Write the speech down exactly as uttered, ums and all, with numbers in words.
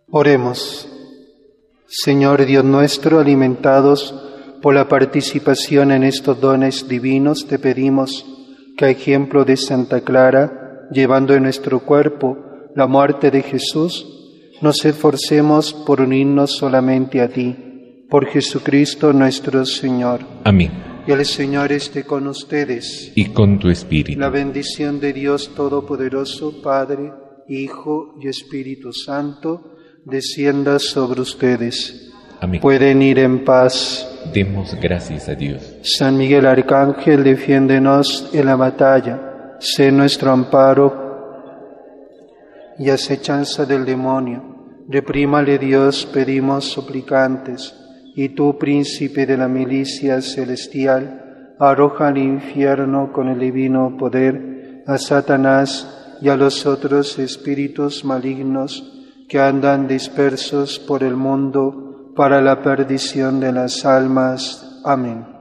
Oremos. Señor Dios nuestro, alimentados por la participación en estos dones divinos, te pedimos que, a ejemplo de Santa Clara, llevando en nuestro cuerpo la muerte de Jesús, nos esforcemos por unirnos solamente a ti, por Jesucristo nuestro Señor. Amén. Y el Señor esté con ustedes. Y con tu espíritu. La bendición de Dios Todopoderoso, Padre, Hijo y Espíritu Santo, descienda sobre ustedes. Amén. Pueden ir en paz. Demos gracias a Dios. San Miguel Arcángel, defiéndenos en la batalla. Sé nuestro amparo y acechanza del demonio. Reprímale Dios, pedimos suplicantes. Y tú, príncipe de la milicia celestial, arroja al infierno con el divino poder a Satanás y a los otros espíritus malignos que andan dispersos por el mundo para la perdición de las almas. Amén.